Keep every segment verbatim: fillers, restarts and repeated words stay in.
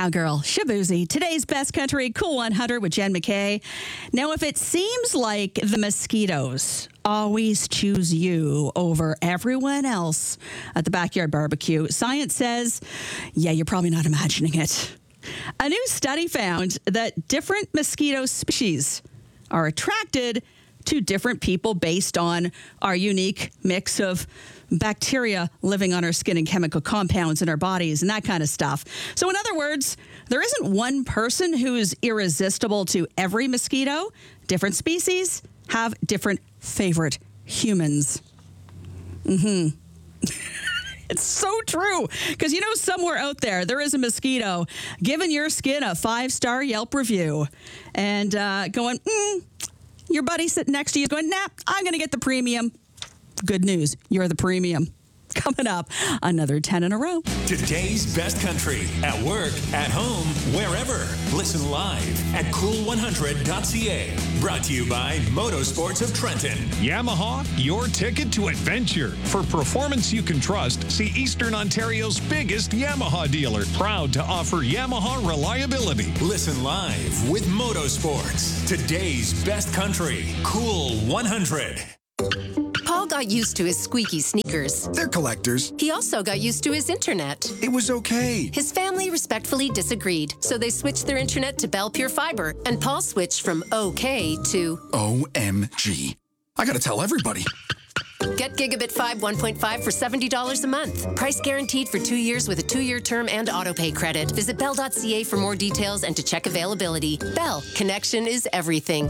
Cowgirl, Shabuzi, today's Best Country, Cool one hundred with Jen McKay. Now, if it seems like the mosquitoes always choose you over everyone else at the backyard barbecue, science says, yeah, you're probably not imagining it. A new study found that different mosquito species are attracted to different people based on our unique mix of bacteria living on our skin and chemical compounds in our bodies and that kind of stuff. So in other words, there isn't one person who is irresistible to every mosquito. Different species have different favorite humans. Mm-hmm. It's so true. Because, you know, somewhere out there, there is a mosquito giving your skin a five-star Yelp review and uh, going, mm, your buddy sitting next to you is going, nah, I'm going to get the premium. Good news, you're the premium. Coming up, another ten in a row. Today's Best Country, at work, at home, wherever. Listen live at cool one hundred dot c a. Brought to you by Motorsports of Trenton. Yamaha, your ticket to adventure. For performance you can trust, see Eastern Ontario's biggest Yamaha dealer. Proud to offer Yamaha reliability. Listen live with Motorsports. Today's Best Country, Cool one hundred. Paul got used to his squeaky sneakers. They're collectors. He also got used to his internet. It was okay. His family respectfully disagreed, so they switched their internet to Bell Pure Fiber, and Paul switched from okay to O M G. I gotta tell everybody. Get Gigabit five one point five for seventy dollars a month. Price guaranteed for two years with a two-year term and autopay credit. Visit bell dot c a for more details and to check availability. Bell, connection is everything.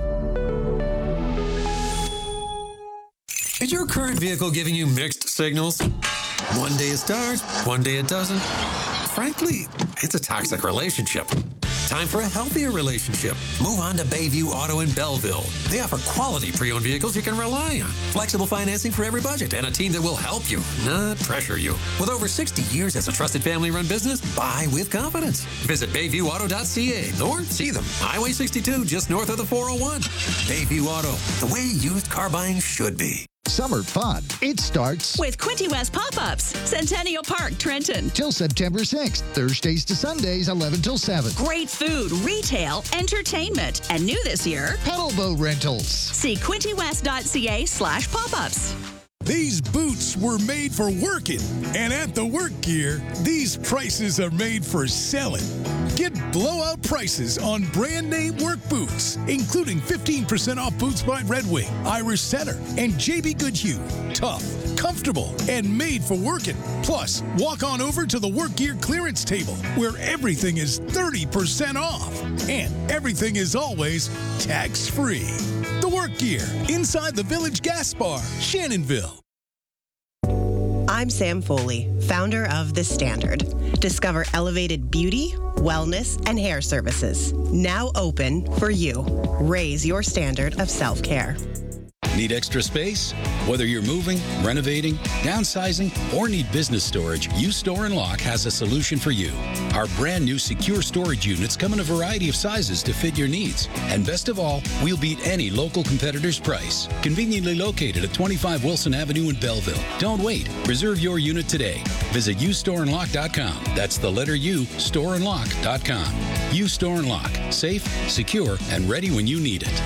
Is your current vehicle giving you mixed signals? One day it starts, one day it doesn't. Frankly, it's a toxic relationship. Time for a healthier relationship. Move on to Bayview Auto in Belleville. They offer quality pre-owned vehicles you can rely on. Flexible financing for every budget and a team that will help you, not pressure you. With over sixty years as a trusted family-run business, buy with confidence. Visit bayview auto dot c a or see them. Highway sixty-two, just north of the four oh one. Bayview Auto, the way used car buying should be. Summer fun. It starts with Quinte West Pop-Ups, Centennial Park, Trenton. Till September sixth, Thursdays to Sundays, eleven till seven. Great food, retail, entertainment, and new this year, pedal boat rentals. See quinte west dot c a slash pop-ups. These boots were made for working, and at the Work Gear, these prices are made for selling. Get blowout prices on brand name work boots, including fifteen percent off boots by Red Wing, Irish Setter, and J B Goodhue. Tough, comfortable, and made for working. Plus, walk on over to the Work Gear clearance table, where everything is thirty percent off, and everything is always tax-free. The Work Gear, inside the Village Gas Bar, Shannonville. I'm Sam Foley, founder of The Standard. Discover elevated beauty, wellness, and hair services. Now open for you. Raise your standard of self-care. Need extra space? Whether you're moving, renovating, downsizing, or need business storage, U Store and Lock has a solution for you. Our brand new secure storage units come in a variety of sizes to fit your needs. And best of all, we'll beat any local competitor's price. Conveniently located at twenty-five Wilson Avenue in Belleville. Don't wait. Reserve your unit today. Visit u store and lock dot com. That's the letter U, store and lock dot com. U Store and Lock. Safe, secure, and ready when you need it.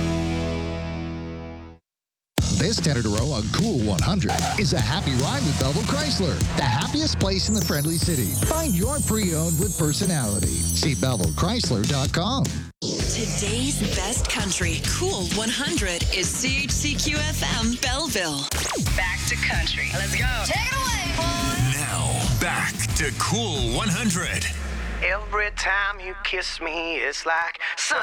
This ten in a row on Cool one hundred is a happy ride with Belleville Chrysler, the happiest place in the friendly city. Find your pre-owned with personality. See belleville chrysler dot com. Today's Best Country, Cool one hundred, is C H C Q F M Belleville. Back to country. Let's go. Take it away, boys. Now, back to Cool one hundred. Every time you kiss me, it's like sunshine.